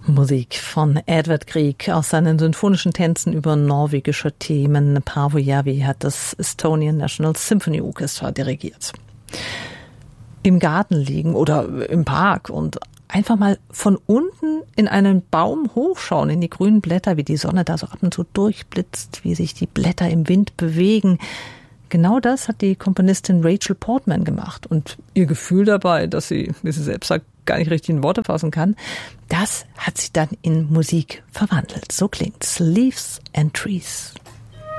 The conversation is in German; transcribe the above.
Musik von Edvard Grieg aus seinen symphonischen Tänzen über norwegische Themen. Paavo Järvi hat das Estonian National Symphony Orchestra dirigiert. Im Garten liegen oder im Park und einfach mal von unten in einen Baum hochschauen, in die grünen Blätter, wie die Sonne da so ab und zu durchblitzt, wie sich die Blätter im Wind bewegen. Genau das hat die Komponistin Rachel Portman gemacht. Und ihr Gefühl dabei, dass sie, wie sie selbst sagt, gar nicht richtig in Worte fassen kann, das hat sie dann in Musik verwandelt. So klingt's. Leaves and Trees.